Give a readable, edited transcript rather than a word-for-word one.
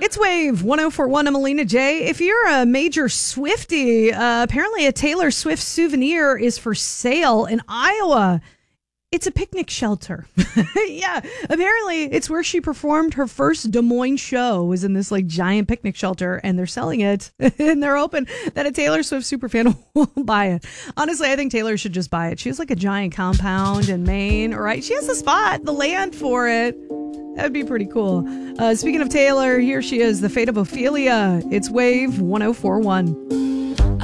It's Wave 104.1. I'm Melina J. If you're a major Swiftie, apparently a Taylor Swift souvenir is for sale in Iowa. It's a picnic shelter. Yeah, apparently it's where she performed her first Des Moines show, was in this like giant picnic shelter, and they're selling it and they're hoping that a Taylor Swift superfan will buy it. Honestly, I think Taylor should just buy it. She has like a giant compound in Maine, right? She has the spot, the land for it. That'd be pretty cool. Speaking of Taylor, here she is, The Fate of Ophelia. It's Wave 104.1.